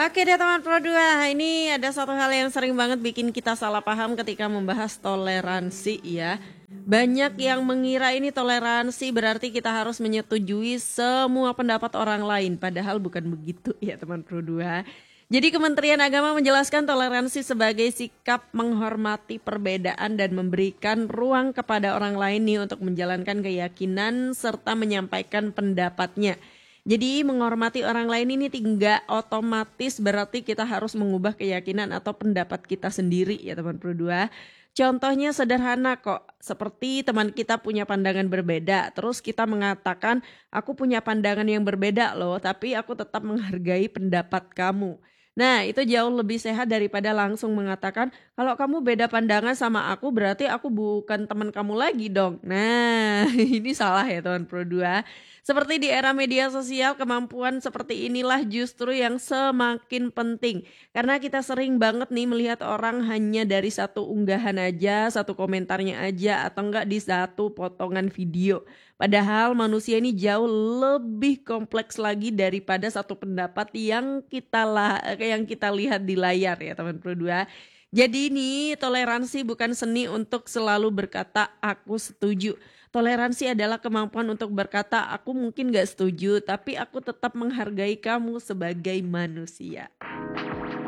Oke deh teman Pro 2, ini ada satu hal yang sering banget bikin kita salah paham ketika membahas toleransi ya. Banyak yang mengira ini toleransi berarti kita harus menyetujui semua pendapat orang lain, padahal bukan begitu ya teman Pro 2. Jadi Kementerian Agama menjelaskan toleransi sebagai sikap menghormati perbedaan dan memberikan ruang kepada orang lain nih untuk menjalankan keyakinan serta menyampaikan pendapatnya. Jadi menghormati orang lain ini tidak otomatis berarti kita harus mengubah keyakinan atau pendapat kita sendiri ya teman Pro 2. Contohnya sederhana kok, seperti teman kita punya pandangan berbeda, terus kita mengatakan aku punya pandangan yang berbeda loh, tapi aku tetap menghargai pendapat kamu. Nah itu jauh lebih sehat daripada langsung mengatakan kalau kamu beda pandangan sama aku berarti aku bukan teman kamu lagi dong. Nah ini salah ya teman Pro 2. Seperti di era media sosial, kemampuan seperti inilah justru yang semakin penting. Karena kita sering banget nih melihat orang hanya dari satu unggahan aja, satu komentarnya aja, atau enggak di satu potongan video. Padahal manusia ini jauh lebih kompleks lagi daripada satu pendapat yang kita lihat di layar ya teman Pro 2. Jadi nih toleransi bukan seni untuk selalu berkata aku setuju. Toleransi adalah kemampuan untuk berkata aku mungkin gak setuju tapi aku tetap menghargai kamu sebagai manusia.